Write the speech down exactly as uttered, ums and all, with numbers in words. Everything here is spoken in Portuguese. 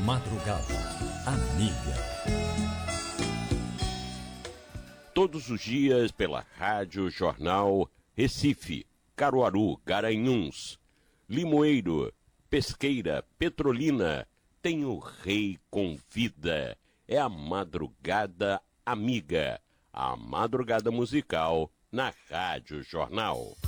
madrugada amiga. Todos os dias pela Rádio Jornal Recife, Caruaru, Garanhuns, Limoeiro, Pesqueira, Petrolina, tem o Rei Convida. É a madrugada amiga, a madrugada musical na Rádio Jornal.